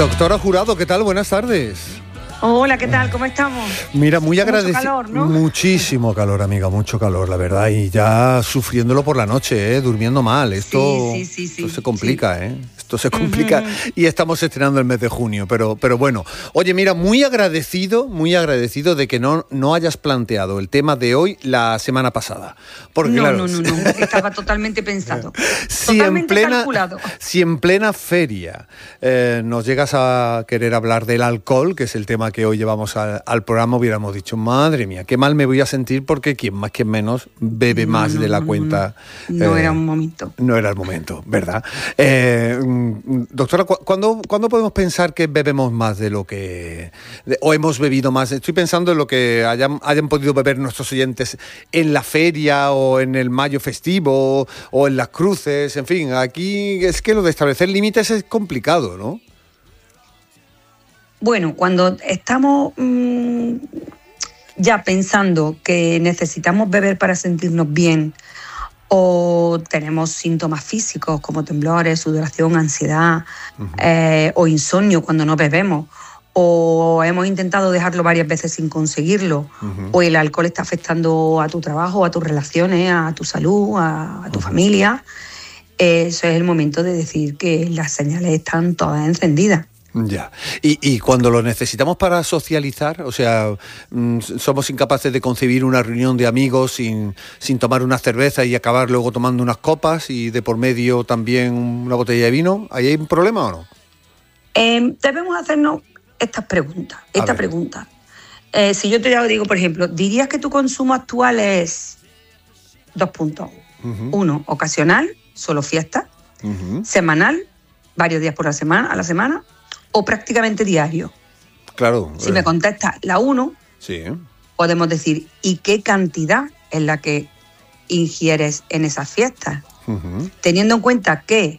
Doctora Jurado, ¿qué tal? Buenas tardes. Hola, ¿qué tal? ¿Cómo estamos? Mira, muy agradecido. Mucho calor, ¿no? Muchísimo calor, amiga, mucho calor, la verdad. Y ya sufriéndolo por la noche, durmiendo mal. Esto se complica, sí. Esto se complica y estamos estrenando el mes de junio. Pero bueno, oye, mira, muy agradecido de que no hayas planteado el tema de hoy la semana pasada. Porque, no. Estaba totalmente pensado. Calculado. Si en plena feria nos llegas a querer hablar del alcohol, que es el tema que hoy llevamos al programa, hubiéramos dicho, madre mía, qué mal me voy a sentir porque quien más, quien menos bebe más de la cuenta. No era un momento. No era el momento, ¿verdad? Doctora, ¿cuándo podemos pensar que bebemos más de lo que... o hemos bebido más? Estoy pensando en lo que hayan podido beber nuestros oyentes en la feria o en el mayo festivo o en las cruces, en fin, aquí es que lo de establecer límites es complicado, ¿no? Bueno, cuando estamos ya pensando que necesitamos beber para sentirnos bien o tenemos síntomas físicos como temblores, sudoración, ansiedad o insomnio cuando no bebemos, o hemos intentado dejarlo varias veces sin conseguirlo, o el alcohol está afectando a tu trabajo, a tus relaciones, a tu salud, a tu familia, eso es el momento de decir que las señales están todas encendidas. Ya. Y cuando lo necesitamos para socializar, o sea, somos incapaces de concebir una reunión de amigos sin tomar una cerveza y acabar luego tomando unas copas y de por medio también una botella de vino, ¿ahí hay un problema o no? Debemos hacernos estas preguntas. Si yo te digo, por ejemplo, ¿dirías que tu consumo actual es 2 puntos? 1, ocasional, solo fiesta, semanal, varios días a la semana, o prácticamente diario. Claro. Si me contestas la 1, sí, podemos decir, ¿y qué cantidad es la que ingieres en esas fiestas? Teniendo en cuenta que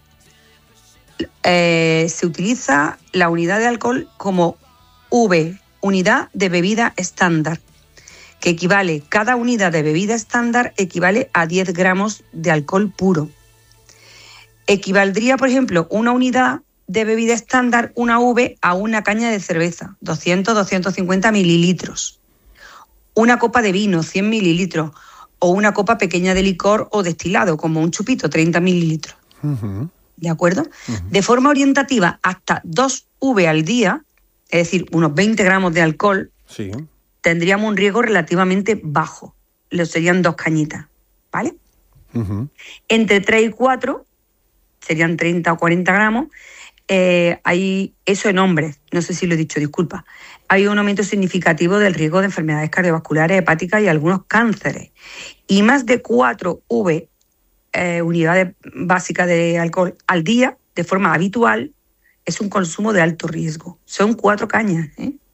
se utiliza la unidad de alcohol como V, unidad de bebida estándar, que equivale, cada unidad de bebida estándar equivale a 10 gramos de alcohol puro. Equivaldría, por ejemplo, una unidad de bebida estándar, una V, a una caña de cerveza, 200-250 mililitros. Una copa de vino, 100 mililitros. O una copa pequeña de licor o destilado, como un chupito, 30 mililitros. ¿De acuerdo? De forma orientativa, hasta 2 V al día, es decir, unos 20 gramos de alcohol, sí, tendríamos un riesgo relativamente bajo. Le serían 2 cañitas, ¿vale? Entre 3 y 4, serían 30 o 40 gramos, hay eso en hombres, no sé si lo he dicho, disculpa. Hay un aumento significativo del riesgo de enfermedades cardiovasculares, hepáticas y algunos cánceres. Y más de 4 V unidades básicas de alcohol al día, de forma habitual, es un consumo de alto riesgo. Son 4 cañas,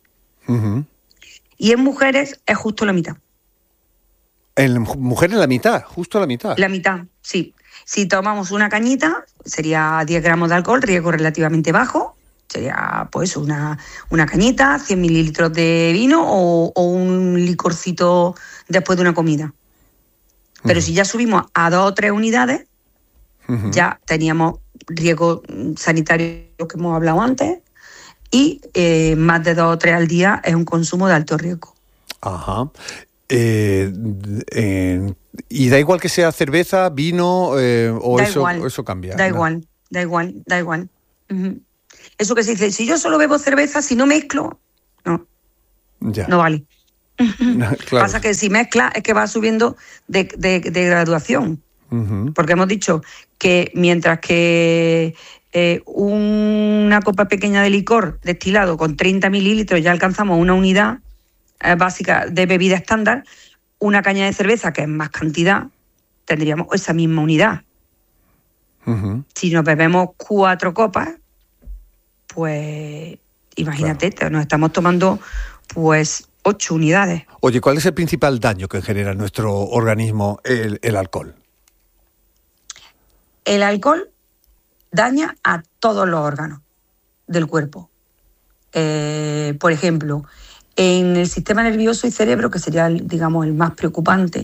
Y en mujeres es justo la mitad. ¿En mujeres la mitad? ¿Justo la mitad? La mitad, sí. Si tomamos una cañita, sería 10 gramos de alcohol, riesgo relativamente bajo. Sería pues una cañita, 100 mililitros de vino o un licorcito después de una comida. Pero si ya subimos a 2 o 3 unidades, ya teníamos riesgo sanitario que hemos hablado antes, y más de 2 o 3 al día es un consumo de alto riesgo. Ajá. ¿Y da igual que sea cerveza, vino o eso cambia? Da igual. Eso que se dice, si yo solo bebo cerveza, si no mezclo, no vale. Claro. Pasa que si mezcla es que va subiendo de graduación. Porque hemos dicho que mientras que una copa pequeña de licor destilado con 30 mililitros ya alcanzamos una unidad básica de bebida estándar, una caña de cerveza, que es más cantidad, tendríamos esa misma unidad. Si nos bebemos 4 copas, pues imagínate, claro, nos estamos tomando pues 8 unidades. Oye, ¿cuál es el principal daño que genera en nuestro organismo el alcohol? El alcohol daña a todos los órganos del cuerpo. Por ejemplo, en el sistema nervioso y cerebro, que sería, digamos, el más preocupante,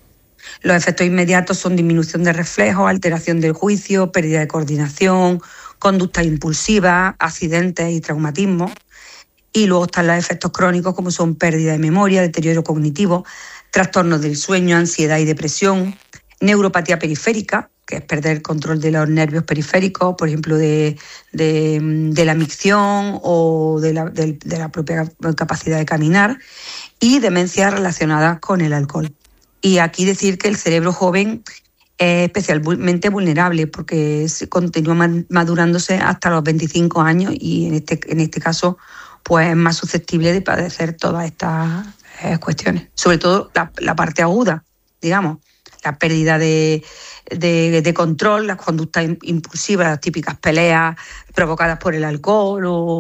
los efectos inmediatos son disminución de reflejos, alteración del juicio, pérdida de coordinación, conductas impulsivas, accidentes y traumatismos. Y luego están los efectos crónicos como son pérdida de memoria, deterioro cognitivo, trastornos del sueño, ansiedad y depresión, neuropatía periférica, que es perder el control de los nervios periféricos, por ejemplo, de la micción o de la propia capacidad de caminar, y demencias relacionadas con el alcohol. Y aquí decir que el cerebro joven es especialmente vulnerable porque continúa madurándose hasta los 25 años y en este caso pues es más susceptible de padecer todas estas cuestiones, sobre todo la parte aguda, digamos, la pérdida de control, las conductas impulsivas, las típicas peleas provocadas por el alcohol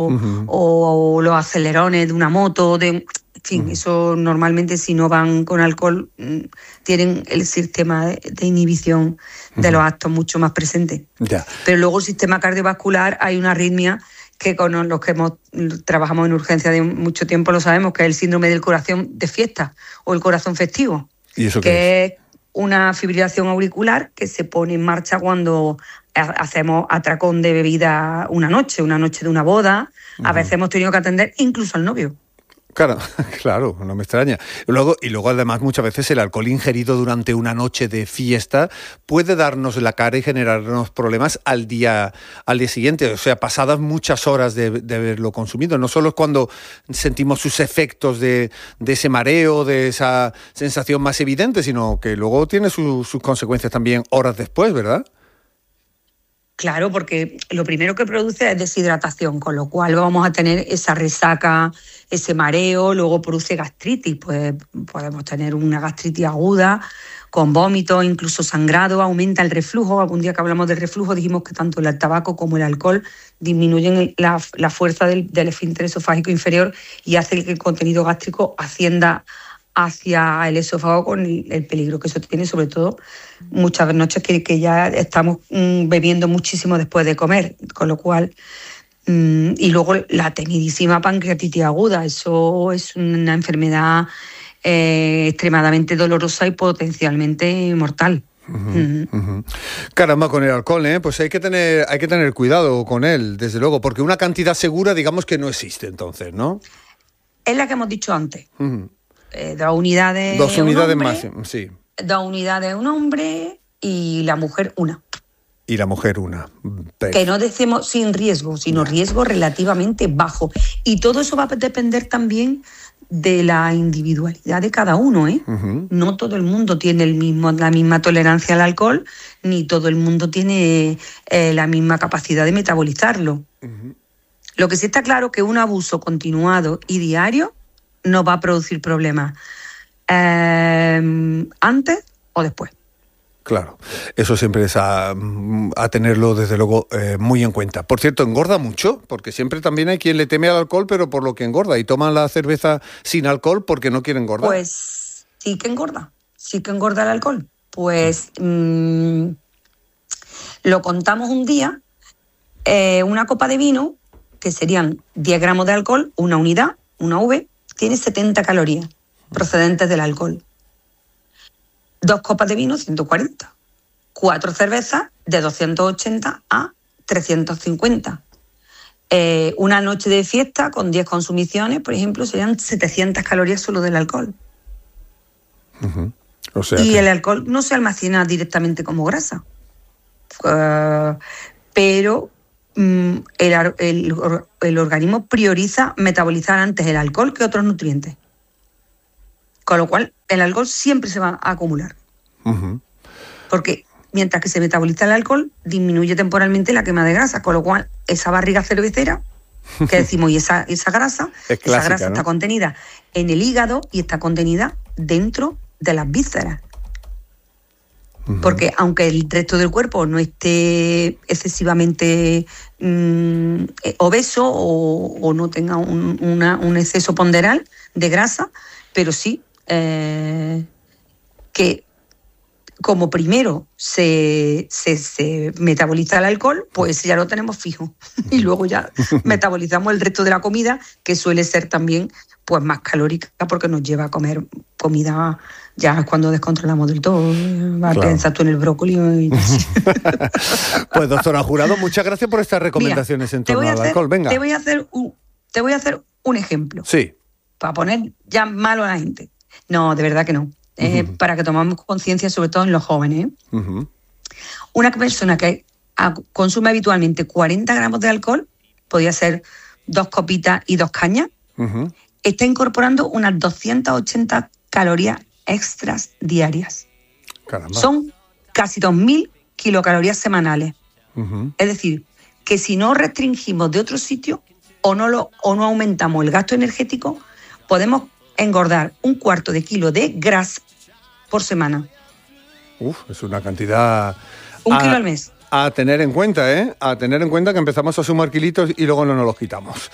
o los acelerones de una moto, en fin, eso normalmente si no van con alcohol tienen el sistema de inhibición de los actos mucho más presente. Ya. Pero luego el sistema cardiovascular, hay una arritmia que con los que trabajamos en urgencia de mucho tiempo lo sabemos, que es el síndrome del corazón de fiesta o el corazón festivo. ¿Y eso qué es? Una fibrilación auricular que se pone en marcha cuando hacemos atracón de bebida una noche de una boda. A veces hemos tenido que atender incluso al novio. Claro, no me extraña. Y luego además muchas veces el alcohol ingerido durante una noche de fiesta puede darnos la cara y generarnos problemas al día siguiente. O sea, pasadas muchas horas de haberlo consumido. No solo es cuando sentimos sus efectos de ese mareo, de esa sensación más evidente, sino que luego tiene sus consecuencias también horas después, ¿verdad? Claro, porque lo primero que produce es deshidratación, con lo cual vamos a tener esa resaca, ese mareo, luego produce gastritis, pues podemos tener una gastritis aguda, con vómitos, incluso sangrado, aumenta el reflujo. Algún día que hablamos del reflujo dijimos que tanto el tabaco como el alcohol disminuyen la fuerza del esfínter esofágico inferior y hace que el contenido gástrico ascienda hacia el esófago, con el peligro que eso tiene, sobre todo muchas noches que ya estamos bebiendo muchísimo después de comer, con lo cual y luego la temidísima pancreatitis aguda, eso es una enfermedad extremadamente dolorosa y potencialmente mortal. Caramba, con el alcohol, pues hay que tener cuidado con él, desde luego, porque una cantidad segura, digamos que no existe entonces, ¿no? Es la que hemos dicho antes. 2 unidades. 2 unidades máximas, sí. 2 unidades un hombre y la mujer una. Y la mujer una. Que no decimos sin riesgo, sino riesgo relativamente bajo. Y todo eso va a depender también de la individualidad de cada uno, ¿eh? No todo el mundo tiene la misma tolerancia al alcohol, ni todo el mundo tiene la misma capacidad de metabolizarlo. Lo que sí está claro es que un abuso continuado y diario no va a producir problemas antes o después. Claro, eso siempre es a tenerlo desde luego muy en cuenta. Por cierto, engorda mucho, porque siempre también hay quien le teme al alcohol, pero por lo que engorda, y toman la cerveza sin alcohol porque no quieren engordar. Pues sí que engorda el alcohol. Pues lo contamos un día, una copa de vino, que serían 10 gramos de alcohol, una unidad, una V, tiene 70 calorías procedentes del alcohol. 2 copas de vino, 140. 4 cervezas, de 280 a 350. Una noche de fiesta con 10 consumiciones, por ejemplo, serían 700 calorías solo del alcohol. O sea el alcohol no se almacena directamente como grasa. Pero el organismo prioriza metabolizar antes el alcohol que otros nutrientes. Con lo cual, el alcohol siempre se va a acumular. Porque mientras que se metaboliza el alcohol, disminuye temporalmente la quema de grasa. Con lo cual, esa barriga cervecera, que decimos, y esa grasa, clásica, esa grasa, ¿no? está contenida en el hígado y está contenida dentro de las vísceras. Porque aunque el resto del cuerpo no esté excesivamente obeso o no tenga un exceso ponderal de grasa, pero sí que como primero se metaboliza el alcohol, pues ya lo tenemos fijo. Y luego ya metabolizamos el resto de la comida, que suele ser también pues más calórica, porque nos lleva a comer comida ya cuando descontrolamos del todo. Claro. Pensar tú en el brócoli y así. Pues doctora Jurado, muchas gracias por estas recomendaciones. Mira, en torno al alcohol. Venga. Te voy a hacer un ejemplo. Sí. Para poner ya malo a la gente. No, de verdad que no. Para que tomamos conciencia, sobre todo en los jóvenes. Una persona que consume habitualmente 40 gramos de alcohol, podría ser 2 copitas y 2 cañas, está incorporando unas 280 calorías extras diarias. Caramba. Son casi 2.000 kilocalorías semanales. Es decir, que si no restringimos de otro sitio o no aumentamos el gasto energético, podemos engordar 1/4 kilo de grasa por semana. Es una cantidad... 1 kilo al mes. A tener en cuenta, A tener en cuenta que empezamos a sumar kilitos y luego no nos los quitamos.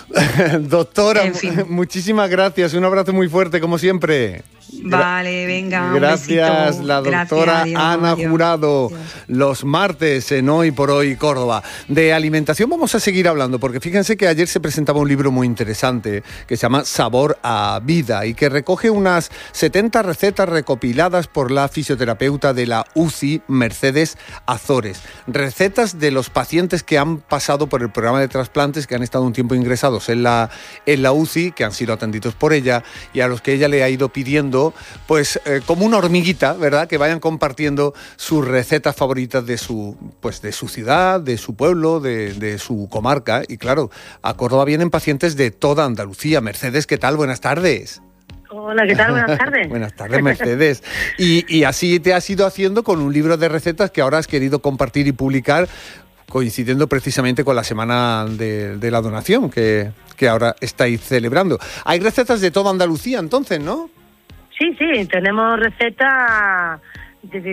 Doctora, en fin, muchísimas gracias. Un abrazo muy fuerte, como siempre. Vale, venga. Gracias, un la doctora Ana Jurado. Los martes en Hoy por Hoy Córdoba. De alimentación vamos a seguir hablando, porque fíjense que ayer se presentaba un libro muy interesante que se llama Sabor a Vida y que recoge unas 70 recetas recopiladas por la fisioterapeuta de la UCI, Mercedes Azores. Recetas de los pacientes que han pasado por el programa de trasplantes, que han estado un tiempo ingresados en la UCI, que han sido atendidos por ella y a los que ella le ha ido pidiendo, pues como una hormiguita, ¿verdad?, que vayan compartiendo sus recetas favoritas de su ciudad, de su pueblo, de su comarca. Y claro, a Córdoba vienen pacientes de toda Andalucía. Mercedes, ¿qué tal? Buenas tardes. Hola, ¿qué tal? Buenas tardes. Buenas tardes, Mercedes. Y así te has ido haciendo con un libro de recetas que ahora has querido compartir y publicar, coincidiendo precisamente con la semana de la donación que ahora estáis celebrando. Hay recetas de toda Andalucía, entonces, ¿no? Sí, tenemos recetas desde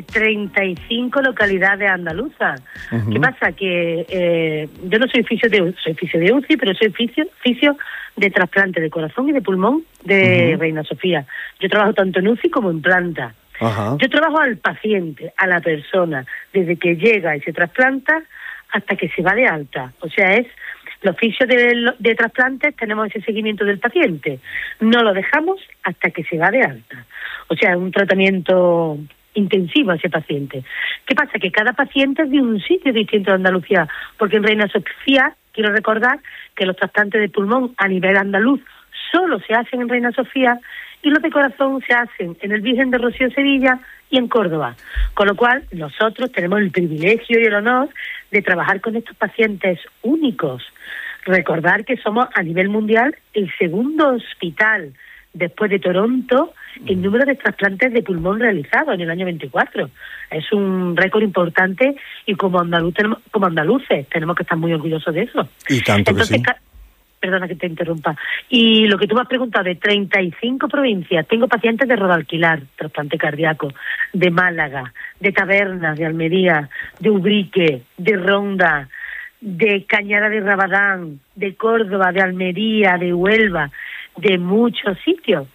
35 localidades andaluzas. ¿Qué pasa? Que yo no soy fisio de UCI, pero soy fisio de trasplante de corazón y de pulmón de Reina Sofía. Yo trabajo tanto en UCI como en planta. Yo trabajo al paciente, a la persona, desde que llega y se trasplanta hasta que se va de alta. O sea, los fisios de trasplantes tenemos ese seguimiento del paciente. No lo dejamos hasta que se va de alta. O sea, es un tratamiento intensivo a ese paciente. ¿Qué pasa? Que cada paciente es de un sitio distinto de Andalucía, porque en Reina Sofía, quiero recordar que los trasplantes de pulmón a nivel andaluz solo se hacen en Reina Sofía y los de corazón se hacen en el Virgen de Rocío Sevilla y en Córdoba. Con lo cual, nosotros tenemos el privilegio y el honor de trabajar con estos pacientes únicos. Recordar que somos a nivel mundial el segundo hospital después de Toronto en número de trasplantes de pulmón realizados en el año 24. Es un récord importante y como andaluces tenemos que estar muy orgullosos de eso. Y tanto. Entonces, que sí. Perdona que te interrumpa. Y lo que tú me has preguntado, de 35 provincias, tengo pacientes de Rodalquilar, trasplante cardíaco, de Málaga, de Tabernas, de Almería, de Ubrique, de Ronda, de Cañada de Rabadán, de Córdoba, de Almería, de Huelva, de muchos sitios.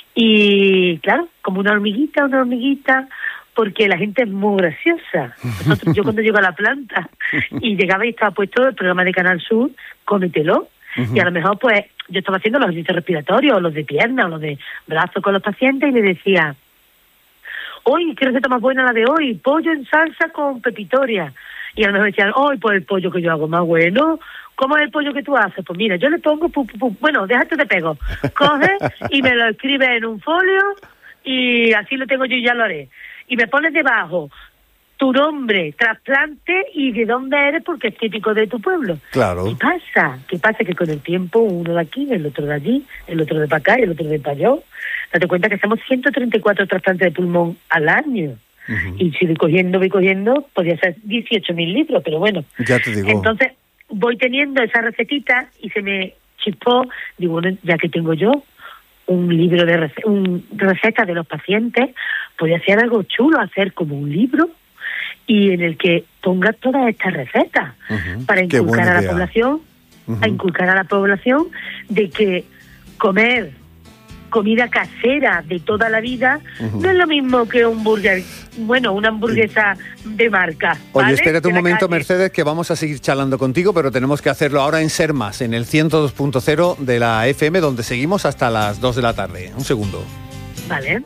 Y claro, como una hormiguita, porque la gente es muy graciosa. Yo cuando llego a la planta y llegaba y estaba puesto el programa de Canal Sur, Cómetelo, y a lo mejor pues yo estaba haciendo los ejercicios respiratorios, los de pierna, o los de brazos con los pacientes, y le decía, hoy, ¿qué receta más buena la de hoy? Pollo en salsa con pepitoria. Y a lo mejor decían, hoy pues el pollo que yo hago más bueno. ¿Cómo es el pollo que tú haces? Pues mira, yo le pongo, bueno, déjate de pego. Coge y me lo escribe en un folio y así lo tengo yo y ya lo haré. Y me pones debajo tu nombre, trasplante y de dónde eres porque es típico de tu pueblo. Claro. ¿Qué pasa? Que con el tiempo uno de aquí, el otro de allí, el otro de para acá y el otro de para allá. Date cuenta que hacemos 134 trasplantes de pulmón al año. Y si voy cogiendo, podría ser 18.000 litros, pero bueno. Ya te digo. Entonces, voy teniendo esa recetita y se me chispó, digo, bueno, ya que tengo yo un libro de recetas de los pacientes, podría ser algo chulo, hacer como un libro y en el que ponga todas estas recetas para inculcar a la población, a inculcar a la población de que comer comida casera de toda la vida, no es lo mismo que un burger, una hamburguesa de marca. ¿Vale? Oye, espérate un momento, Mercedes, que vamos a seguir charlando contigo, pero tenemos que hacerlo ahora en Ser Más, en el 102.0 de la FM, donde seguimos hasta las 2 de la tarde. Un segundo. Vale.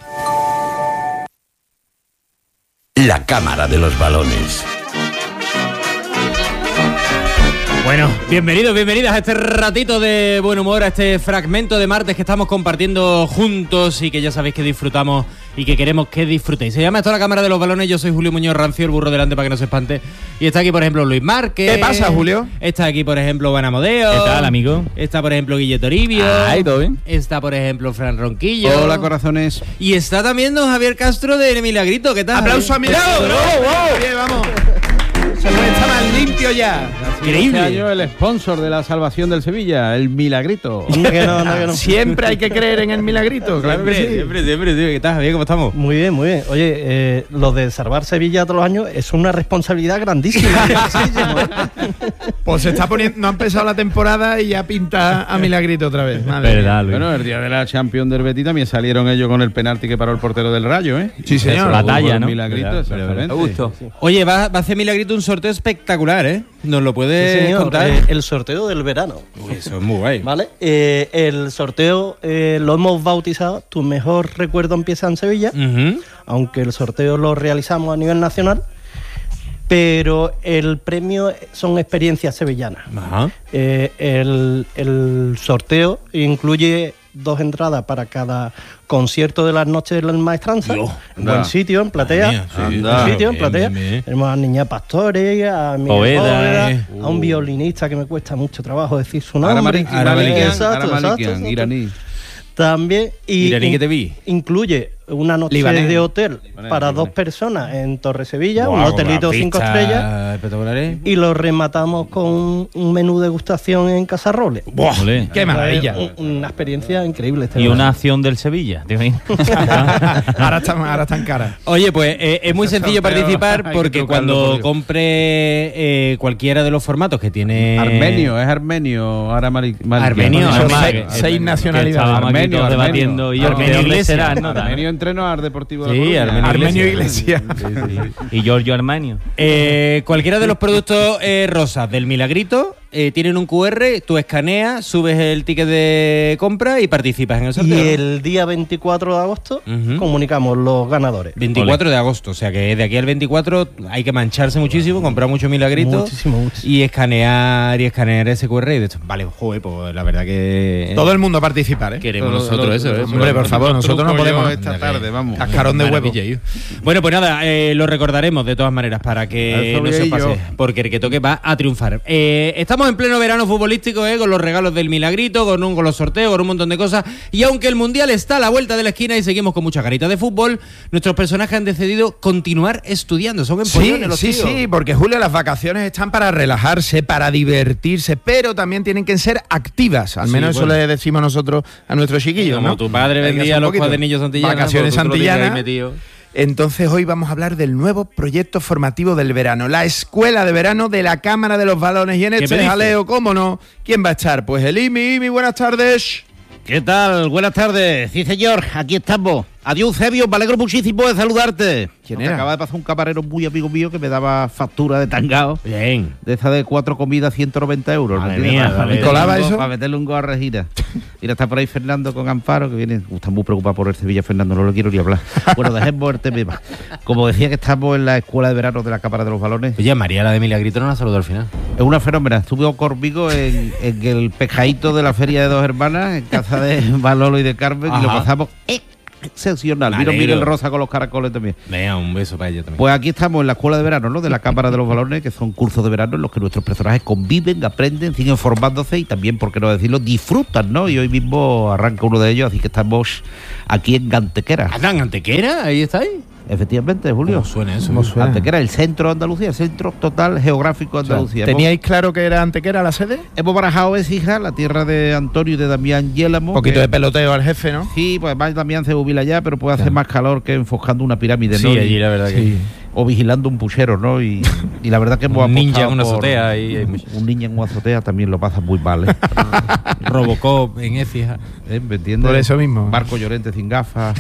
La Cámara de los Balones. Bueno, bienvenidas a este ratito de buen humor, a este fragmento de martes que estamos compartiendo juntos y que ya sabéis que disfrutamos y que queremos que disfrutéis. Se llama esto La Cámara de los Balones, yo soy Julio Muñoz Rancio, el burro delante para que no se espante. Y está aquí, por ejemplo, Luis Márquez. ¿Qué pasa, Julio? Está aquí, por ejemplo, Van Amodeo. ¿Qué tal, amigo? Está, por ejemplo, Guille Toribio. Ay, ¿todo bien? Está, por ejemplo, Fran Ronquillo. Hola, corazones. Y está también don Javier Castro de Milagrito. ¿Qué tal? ¡Aplauso a Milagro! Bien, vamos. Se puede estar más limpio ya. Increíble. Este año el sponsor de la salvación del Sevilla, el Milagrito. No. Siempre hay que creer en el Milagrito, claro que sí. Siempre, tío. ¿Qué tal, Javier? ¿Cómo estamos? Muy bien. Oye, lo de salvar Sevilla todos los años es una responsabilidad grandísima. Pues se está poniendo, no ha empezado la temporada y ya pinta a Milagrito otra vez. Verdad, Luis. Bueno, el día de la Champions del Betis también salieron ellos con el penalti que paró el portero del Rayo, ¿eh? Sí, señor. Batalla, ¿no? Milagrito, exactamente. Me gustó. Oye, va a hacer Milagrito un sorteo espectacular, ¿eh? ¿Nos lo puede contar? El sorteo del verano. Uy, eso es muy guay. ¿Vale? El sorteo lo hemos bautizado Tu mejor recuerdo empieza en Sevilla, aunque el sorteo lo realizamos a nivel nacional, pero el premio son experiencias sevillanas. Ajá. El sorteo incluye 2 entradas para cada concierto de las noches de la maestranza. En buen sitio, en Platea. Bien. Tenemos a Niña Pastore, a Miguel Poveda, a un violinista que me cuesta mucho trabajo decir su nombre. Aramalikian, iraní. También, iraní que te vi. Incluye una noche Libanés. de hotel para 2 personas en Torre Sevilla, un hotelito 5 estrellas. Espectaculares. Y lo rematamos con un menú degustación en Casarrobles. ¡Qué maravilla! Una experiencia increíble. Y una acción del Sevilla. Ahora están caras. Oye, pues es muy sencillo participar porque cuando compre cualquiera de los formatos que tiene... Armenio. Armenio. 6 nacionalidades. Estábamos aquí todos debatiendo. Y yo, Armenio Iglesias. Armenio entrenador deportivo de Sí, la Coruña. Armenio Iglesias. Y Giorgio Armenio. Cualquiera de los productos rosas del Milagrito tienen un QR, tú escaneas, subes el ticket de compra y participas en el sorteo. Y el día 24 de agosto comunicamos los ganadores. 24 de agosto, o sea que de aquí al 24 hay que mancharse muchísimo, comprar mucho Milagrito. Muchísimo. Y escanear ese QR y de hecho, vale, joder, pues la verdad que... Todo el mundo a participar, ¿eh? Queremos nosotros eso, ¿eh? Hombre, por favor, nosotros no podemos esta tarde, vamos. Cascarón de huevo. Bueno, pues nada, lo recordaremos de todas maneras para que no se pase, porque el que toque va a triunfar. Estamos en pleno verano futbolístico, con los regalos del Milagrito, con los sorteos, con un montón de cosas, y aunque el Mundial está a la vuelta de la esquina y seguimos con mucha carita de fútbol, nuestros personajes han decidido continuar estudiando. Son empollones los tíos. Sí, porque Julio, las vacaciones están para relajarse, para divertirse, pero también tienen que ser activas, al menos eso le decimos nosotros a nuestros chiquillos, como ¿no? tu padre vendía los cuadernillos antillanos, vacaciones antillanas. Tío. Entonces hoy vamos a hablar del nuevo proyecto formativo del verano, la Escuela de Verano de la Cámara de los Balones. Y en este jaleo, ¿cómo no? ¿Quién va a estar? Pues el IMI, buenas tardes. ¿Qué tal? Buenas tardes. Sí, señor, aquí estamos. Adiós, Eusebio, me alegro muchísimo de saludarte. ¿Quién era? Acaba de pasar un camarero muy amigo mío que me daba factura de tangao. Bien. De esa de 4 comidas, 190 euros. Madre mía, ¿Y colaba eso? Para meterle un go a Regina. Mira, está por ahí Fernando con Amparo, que viene. Está muy preocupado por el Sevilla, Fernando, no lo quiero ni hablar. Bueno, dejemos el tema. Como decía que estamos en la Escuela de Verano de la Cámara de los Balones. Oye, María, la de Milagrito, no la saludó al final. Es una fenómena. Estuve conmigo en el pescadito de la Feria de Dos Hermanas, en casa de Manolo y de Carmen, y lo pasamos excepcional. Vino Miguel Rosa con los caracoles también. Venga, un beso para ella también. Pues aquí estamos en la Escuela de Verano, ¿no? De la Cámara de los Balones, que son cursos de verano en los que nuestros personajes conviven, aprenden, siguen formándose y también, por qué no decirlo, disfrutan, ¿no? Y hoy mismo arranca uno de ellos, así que estamos aquí en Antequera. ¿En Antequera? ¿Ahí estáis? Efectivamente, Julio. ¿Cómo suena eso? ¿Cómo suena? Antequera, el centro de Andalucía, el centro total geográfico de Andalucía. ¿Teníais claro que era Antequera la sede? Hemos barajado Écija, la tierra de Antonio y de Damián Yélamo. Un poquito de peloteo al jefe, ¿no? Sí, pues además Damián se jubila ya, pero puede hacer más calor que enfoscando una pirámide, ¿no? Sí, allí la verdad que... O vigilando un puchero, ¿no? Y la verdad que hemos un ninja en una por azotea. Un ninja en una azotea también lo pasa muy mal, ¿eh? Robocop en Écija. ¿Me entiendes? Por eso mismo. Marco Llorente sin gafas.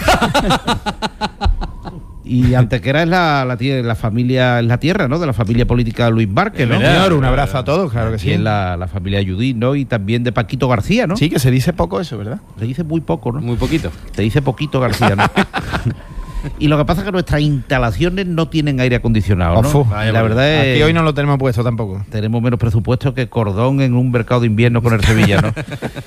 Y Antequera es la familia, es la tierra, ¿no? De la familia política de Luis Barque, ¿no? Señor, un abrazo a todos, claro que sí. Y es la familia Judith, ¿no? Y también de Paquito García, ¿no? Sí, que se dice poco eso, ¿verdad? Se dice muy poco, ¿no? Muy poquito. Se dice poquito García, ¿no? Y lo que pasa es que nuestras instalaciones no tienen aire acondicionado, ¿no? La verdad es... Aquí hoy no lo tenemos puesto tampoco. Tenemos menos presupuesto que Cordón en un mercado de invierno con el Sevilla, ¿no?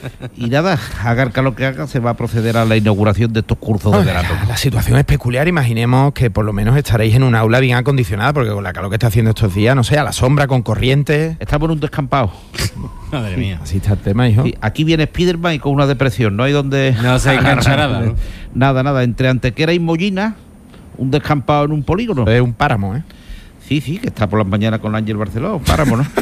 Y nada, haga el calor que haga, se va a proceder a la inauguración de estos cursos de verano. La situación es peculiar. Imaginemos que por lo menos estaréis en un aula bien acondicionada, porque con la calor que está haciendo estos días, no sé, a la sombra, con corriente... Estamos en un descampado. Madre mía. Así está el tema, hijo. Sí, aquí viene Spiderman y con una depresión, no hay donde... No se engancha nada, ¿no? Nada, entre Antequera y Mollina, un descampado en un polígono. Es un páramo, ¿eh? Sí, que está por las mañanas con Ángel Barceló, un páramo, ¿no?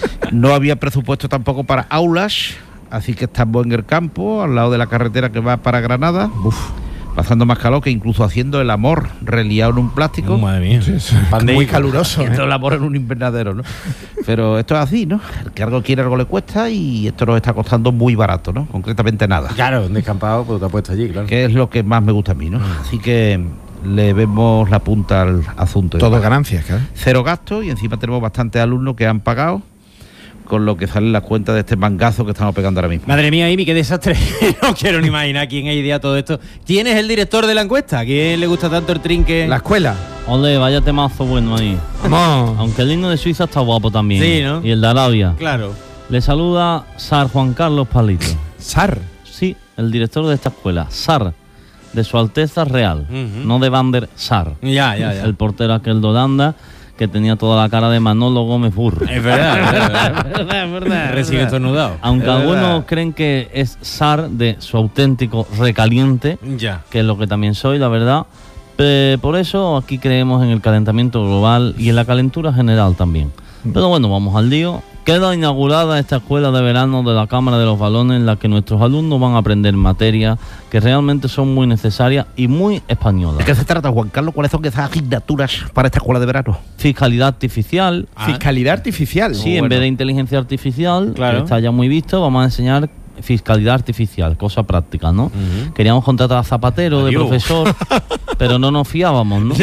No había presupuesto tampoco para aulas, así que estamos en el campo, al lado de la carretera que va para Granada. Pasando más calor, que incluso haciendo el amor reliado en un plástico. Madre mía. Muy caluroso. Haciendo el amor en un invernadero, ¿no? Pero esto es así, ¿no? El que algo quiere, algo le cuesta, y esto nos está costando muy barato, ¿no? Concretamente nada. Claro, un descampado, pues te ha puesto allí, claro. Que es lo que más me gusta a mí, ¿no? Así que le vemos la punta al asunto. Todo ganancias, claro. Cero gastos, y encima tenemos bastantes alumnos que han pagado, con lo que salen las cuentas de este mangazo que estamos pegando ahora mismo. Madre mía, Imi, qué desastre. No quiero ni imaginar quién ha ideado todo esto. ¿Quién es el director de la encuesta? ¿A quién le gusta tanto el trinque? La escuela. Ole, vaya temazo bueno ahí. Vamos. Aunque el himno de Suiza está guapo también. Sí, ¿no? Y el de Arabia. Claro. Le saluda Sar Juan Carlos Palito. Sar. Sí, el director de esta escuela. Sar. De Su Alteza Real. No de Van der Sar. Ya. El portero aquel de Holanda, que tenía toda la cara de Manolo Gómez Burro. Es verdad. Es verdad. Recién estornudado. Aunque algunos creen que es Sar de Su Auténtico Recaliente, que es lo que también soy, la verdad. Por eso aquí creemos en el calentamiento global y en la calentura general también. Pero bueno, vamos al lío. Queda inaugurada esta escuela de verano de la Cámara de los Balones, en la que nuestros alumnos van a aprender materias que realmente son muy necesarias y muy españolas. ¿De qué se trata, Juan Carlos? ¿Cuáles son esas asignaturas para esta escuela de verano? Fiscalidad artificial. Fiscalidad artificial. Sí, en vez de inteligencia artificial, claro, que está ya muy visto, vamos a enseñar fiscalidad artificial, cosa práctica, ¿no? Queríamos contratar a Zapatero de profesor, pero no nos fiábamos, ¿no?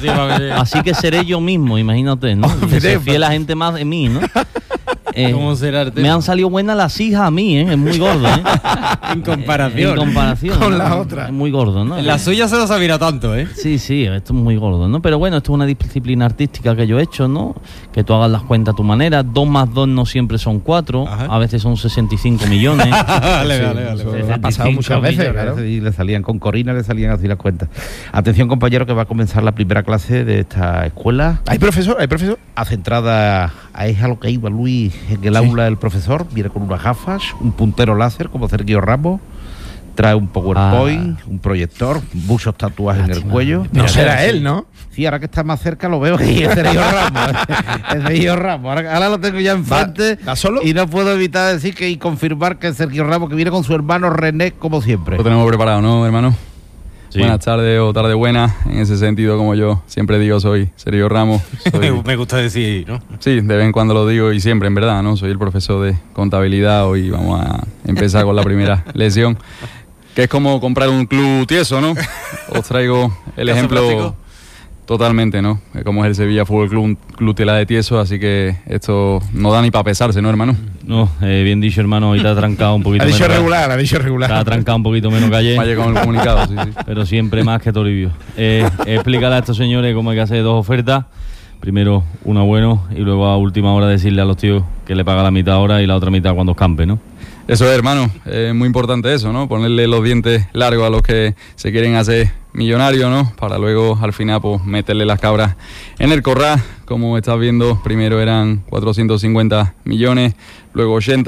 Así que seré yo mismo, imagínate, ¿no? Que se fíe la gente más de mí, ¿no? ¿Cómo será el tema? Me han salido buenas las hijas a mí, ¿eh? Es muy gordo, ¿eh? En comparación. Con la otra. Es muy gordo, ¿no? La suya se lo sabía tanto, ¿eh? Sí, esto es muy gordo, ¿no? Pero bueno, esto es una disciplina artística que yo he hecho, ¿no? Que tú hagas las cuentas a tu manera. 2 más 2 no siempre son 4. Ajá. A veces son 65 millones. Vale. Ha pasado muchas veces, claro. Y le salían con Corina, le salían así las cuentas. Atención, compañero, que va a comenzar la primera clase de esta escuela. ¿Hay profesor? Centrada a lo que iba Luis en el aula del profesor. Viene con unas gafas, un puntero láser como Sergio Ramos. Trae un PowerPoint, un proyector, muchos tatuajes en el cuello. No será él, ¿no? Sí, ahora que está más cerca lo veo y es Sergio Ramos. Es Sergio Ramos. Ahora lo tengo ya enfrente. ¿Va solo? Y no puedo evitar decir y confirmar que es Sergio Ramos, que viene con su hermano René, como siempre. Lo tenemos preparado, ¿no, hermano? Sí. Buenas tardes o tarde buena. En ese sentido, como yo siempre digo, soy Sergio Ramos. Me gusta decir, ¿no? Sí, de vez en cuando lo digo y siempre, en verdad, ¿no? Soy el profesor de contabilidad. Hoy vamos a empezar con la primera lección, que es como comprar un club tieso, ¿no? Os traigo el ejemplo totalmente, ¿no? Como es el Sevilla Fútbol Club, un club tela de tieso, así que esto no da ni para pesarse, ¿no, hermano? No, bien dicho, hermano, ahorita ha trancado un poquito menos. Ha dicho regular. Ha trancado un poquito menos que ayer. Vaya con el comunicado, sí. Pero siempre más que Toribio. Explícale a estos señores cómo hay que hacer 2 ofertas. Primero una bueno y luego a última hora decirle a los tíos que le paga la mitad ahora y la otra mitad cuando escampe, ¿no? Eso es, hermano, es muy importante eso, ¿no? Ponerle los dientes largos a los que se quieren hacer millonarios, ¿no? Para luego, al final, pues meterle las cabras en el corral. Como estás viendo, primero eran 450 millones, luego 80,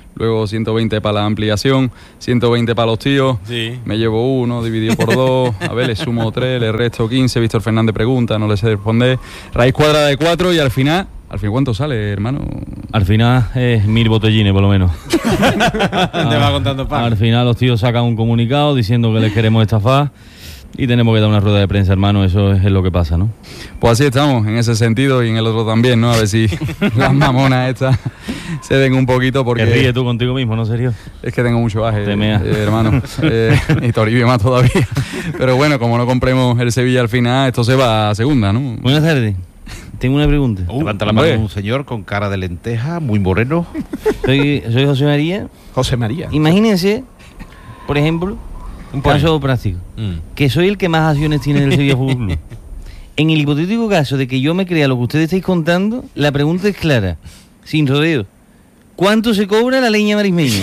luego 120 para la ampliación, 120 para los tíos, sí. Me llevo 1, dividido por 2, a ver, le sumo 3, le resto 15, Víctor Fernández pregunta, no le sé responder, raíz cuadrada de 4 y al final ¿cuánto sale, hermano? Al final es 1000 botellines, por lo menos. Te va contando pan. Al final los tíos sacan un comunicado diciendo que les queremos estafar y tenemos que dar una rueda de prensa, hermano. Eso es lo que pasa, ¿no? Pues así estamos, en ese sentido y en el otro también, ¿no? A ver si las mamonas estas se den un poquito porque... Te ríes tú contigo mismo, ¿no, serio? Es que tengo mucho baje, hermano. Y Toribio más todavía. Pero bueno, como no compremos el Sevilla al final, esto se va a segunda, ¿no? Buenas tardes. Tengo una pregunta. Levanta la mano un señor con cara de lenteja, muy moreno. Soy José María. José María. Imagínense, por ejemplo, un caso práctico, que soy el que más acciones tiene del Sevilla Fútbol Club. En el hipotético caso de que yo me crea lo que ustedes estáis contando, la pregunta es clara, sin rodeo. ¿Cuánto se cobra la leña marismeña?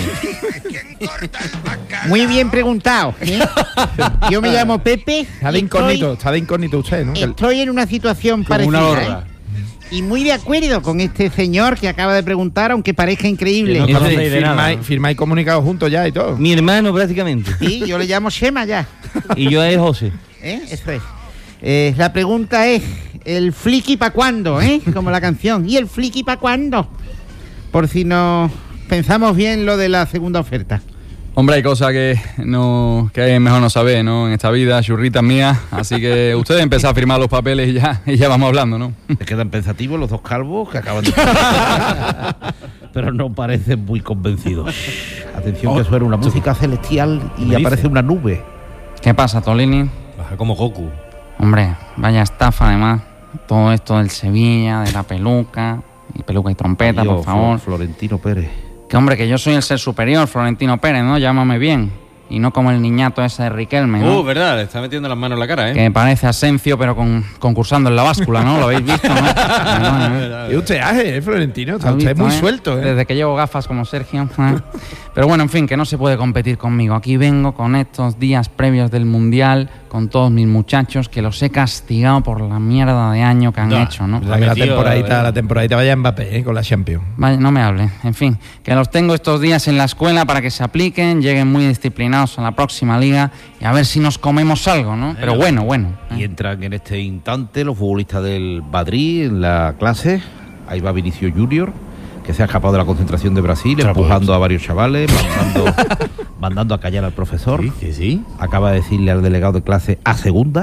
Muy bien preguntado, ¿eh? Yo me llamo Pepe. Está de incógnito usted, ¿no? Estoy en una situación parecida, y muy de acuerdo con este señor que acaba de preguntar, aunque parezca increíble. Firmáis comunicados juntos ya y todo. Mi hermano prácticamente. Sí, yo le llamo Shema ya. Y yo es José. Eso es. La pregunta es, ¿el fliqui pa' cuándo, como la canción? ¿Y el fliqui pa' cuándo? Por si no pensamos bien lo de la segunda oferta. Hombre, hay cosas que es mejor no saber, ¿no? En esta vida, churritas mías. Así que ustedes empiezan a firmar los papeles y ya vamos hablando, ¿no? Se quedan pensativos los dos calvos que acaban de... Pero no parecen muy convencidos. Atención, que suena una música celestial y aparece una nube. ¿Qué pasa, Tolini? Baja como Goku. Hombre, vaya estafa, además. Todo esto del Sevilla, de la peluca y trompeta, por favor. Florentino Pérez. Que hombre, que yo soy el ser superior, Florentino Pérez, ¿no? Llámame bien. Y no como el niñato ese de Riquelme, ¿no? Verdad, le está metiendo las manos en la cara, ¿eh? Que parece Asencio, pero concursando en la báscula, ¿no? Lo habéis visto, ¿no? Y usted, Florentino, está usted muy suelto, ¿eh? Desde que llevo gafas como Sergio. Pero bueno, en fin, que no se puede competir conmigo. Aquí vengo con estos días previos del Mundial, con todos mis muchachos, que los he castigado por la mierda de año que han hecho, ¿no? La temporadita vaya Mbappé, con la Champions. Vaya, no me hable. En fin, que los tengo estos días en la escuela para que se apliquen, lleguen muy disciplinados a la próxima liga y a ver si nos comemos algo, ¿no? Pero bueno. Y entran en este instante los futbolistas del Madrid en la clase. Ahí va Vinicius Junior, que se ha escapado de la concentración de Brasil, empujando a varios chavales, mandando a callar al profesor. Sí, que sí. Acaba de decirle al delegado de clase a segunda.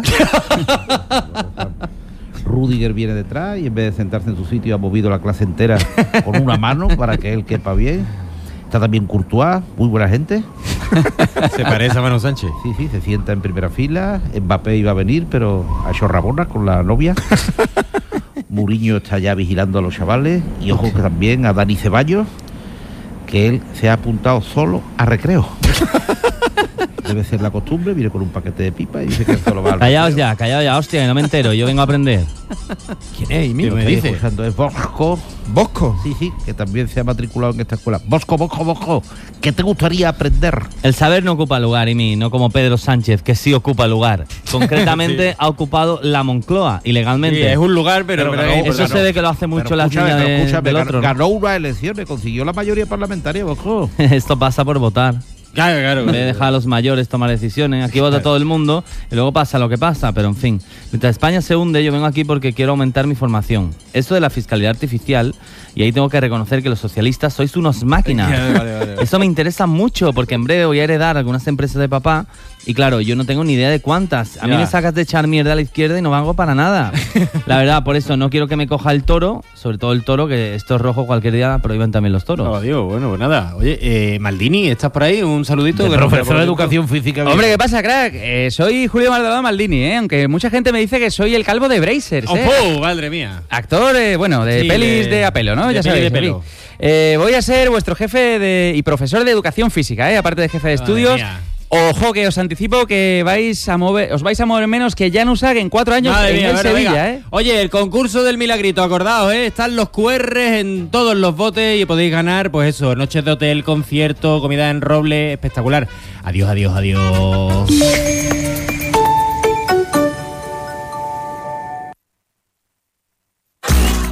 Rudiger viene detrás y en vez de sentarse en su sitio ha movido la clase entera con una mano para que él quepa bien. Está también Courtois, muy buena gente. ¿Se parece a Manu Sánchez? Sí, se sienta en primera fila. Mbappé iba a venir, pero ha hecho rabona con la novia. Mourinho está ya vigilando a los chavales. Y ojo que también a Dani Ceballos, que él se ha apuntado solo a recreo. Debe ser la costumbre, viene con un paquete de pipa y dice que solo va al Callaos ya, hostia, que no me entero, yo vengo a aprender. ¿Quién es? ¿Qué me dice? Es Bosco. ¿Bosco? Sí, que también se ha matriculado en esta escuela. Bosco, ¿qué te gustaría aprender? El saber no ocupa lugar, Imi, no como Pedro Sánchez, que sí ocupa lugar. Concretamente sí. Ha ocupado la Moncloa, ilegalmente. Sí, es un lugar, pero eso se ve que lo hace mucho la niña del otro. Ganó unas elecciones, consiguió la mayoría parlamentaria, Bosco. Esto pasa por votar. Claro. En vez de dejar a los mayores tomar decisiones. Aquí vota todo el mundo y luego pasa lo que pasa. Pero en fin, mientras España se hunde, yo vengo aquí porque quiero aumentar mi formación. Esto de la fiscalidad artificial, y ahí tengo que reconocer que los socialistas sois unos máquinas. Vale. Eso me interesa mucho porque en breve voy a heredar algunas empresas de papá. Y claro, yo no tengo ni idea de cuántas. A mí me sacas de echar mierda a la izquierda y no valgo para nada. La verdad, por eso no quiero que me coja el toro, sobre todo el toro, que esto es rojo, cualquier día prohíben también los toros. Dios, bueno, pues nada. Oye, Maldini, ¿estás por ahí? Un saludito. Profesor de Educación Física. Hombre, ¿qué pasa, crack? Soy Julio Maldonado Maldini, aunque mucha gente me dice que soy el calvo de Brazers. ¡Oh, madre mía! Actor, de pelis de apelo, ¿no? Ya sabéis. Voy a ser vuestro jefe y profesor de Educación Física, aparte de jefe de estudios. Ojo, que os anticipo que os vais a mover menos que Jan Usac en 4 años en Sevilla, Oye, el concurso del Milagrito, acordaos, Están los QRs en todos los botes y podéis ganar, pues eso, noches de hotel, concierto, comida en roble, espectacular. Adiós.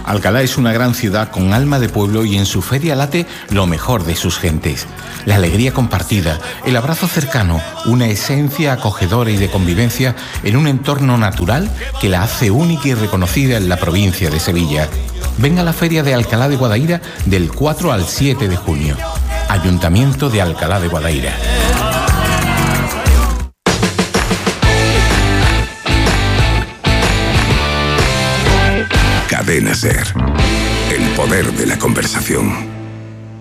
Alcalá es una gran ciudad con alma de pueblo y en su feria late lo mejor de sus gentes. La alegría compartida, el abrazo cercano, una esencia acogedora y de convivencia en un entorno natural que la hace única y reconocida en la provincia de Sevilla. Ven a la Feria de Alcalá de Guadaira del 4 al 7 de junio. Ayuntamiento de Alcalá de Guadaira. Cadena SER. El poder de la conversación.